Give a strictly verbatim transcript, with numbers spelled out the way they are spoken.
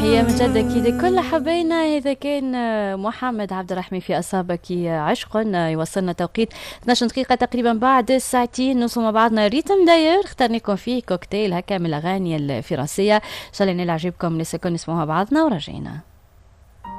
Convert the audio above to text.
تحية من جد أكيد كل حبينا. إذا كان محمد عبد الرحمن في أصابك عشق يوصلنا توقيت اثناش دقيقة تقريبا بعد الساعتين نوصل مع بعضنا ريتم داير اخترنا لكم فيه كوكتيل هكا من الأغاني الفرنسية. إن شاء الله نعجبكم لسه كون نسمعوها بعضنا ورجعنا.